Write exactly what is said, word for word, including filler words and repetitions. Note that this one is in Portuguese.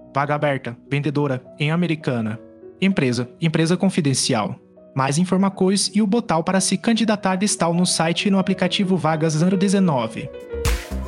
Vaga aberta, vendedora, em Americana. Empresa, empresa confidencial. Mais informações e o botão para se candidatar estão no site e no aplicativo Vagas zero dezenove.